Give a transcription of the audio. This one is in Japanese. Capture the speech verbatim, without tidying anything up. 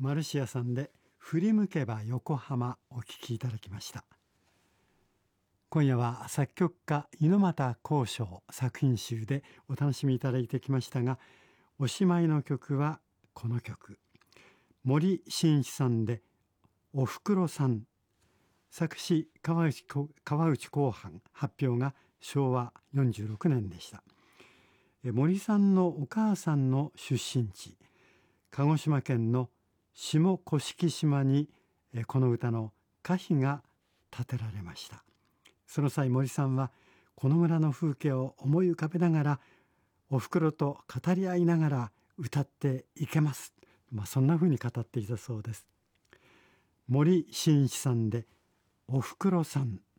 マルシアさんで振り向けば横浜お聴きいただきました。今夜は作曲家猪俣公章作品集でお楽しみいただいてきましたが、おしまいの曲はこの曲、森進一さんでおふくろさん、作詞川内川内公判、発表がしょうわよんじゅうろくねんでした。森さんのお母さんの出身地、鹿児島県の下甑島にこの歌の歌碑が建てられました。その際、森さんはこの村の風景を思い浮かべながら、おふくろと語り合いながら歌っていけます、まあ、そんな風に語っていたそうです。森進一さんでおふくろさん。